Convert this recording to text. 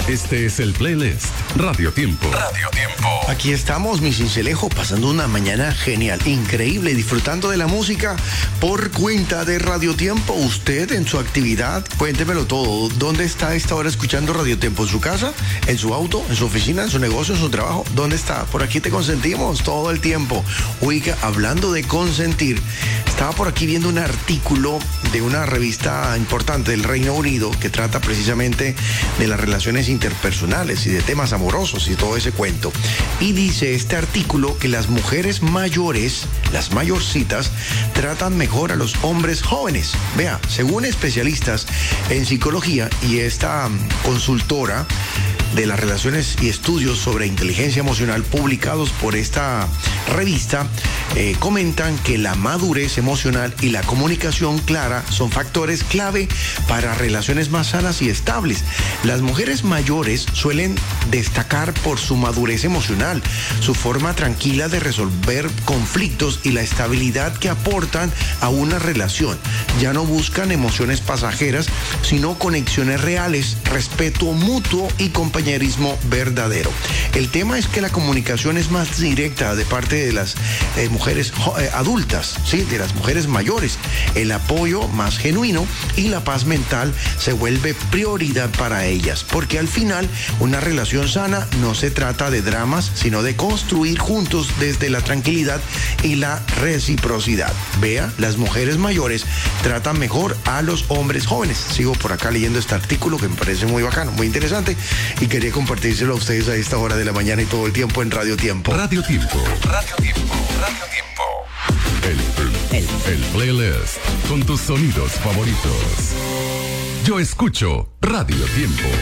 Este es el playlist Radio Tiempo. Radio Tiempo. Aquí estamos, mi cincelejo, pasando una mañana genial, increíble, disfrutando de la música por cuenta de Radio Tiempo. Usted en su actividad, cuéntemelo todo. ¿Dónde está a esta hora escuchando Radio Tiempo? ¿En su casa? ¿En su auto? ¿En su oficina? ¿En su negocio? ¿En su trabajo? ¿Dónde está? Por aquí te consentimos todo el tiempo. Oiga, hablando de consentir, estaba por aquí viendo un artículo de una revista importante del Reino Unido que trata precisamente de las relaciones interpersonales y de temas amorosos y todo ese cuento. Y dice este artículo que las mujeres mayores, las mayorcitas, tratan mejor a los hombres jóvenes. Vea, según especialistas en psicología y esta consultora de las relaciones y estudios sobre inteligencia emocional publicados por esta revista, comentan que la madurez emocional y la comunicación clara son factores clave para relaciones más sanas y estables. Las mujeres mayores suelen destacar por su madurez emocional, su forma tranquila de resolver conflictos y la estabilidad que aportan a una relación. Ya no buscan emociones pasajeras, sino conexiones reales, respeto mutuo y compañerismo verdadero. El tema es que la comunicación es más directa de parte de las mujeres adultas, ¿sí? De las mujeres mayores. El apoyo más genuino y la paz mental se vuelve prioridad para ellas, porque al final una relación sana no se trata de dramas, sino de construir juntos desde la tranquilidad y la reciprocidad. Vea, las mujeres mayores tratan mejor a los hombres jóvenes. Sigo por acá leyendo este artículo que me parece muy bacano, muy interesante, y quería compartírselo a ustedes a esta hora de la mañana y todo el tiempo en Radio Tiempo. Radio Tiempo. Radio Tiempo. Radio Tiempo. El playlist con tus sonidos favoritos. Yo escucho Radio Tiempo.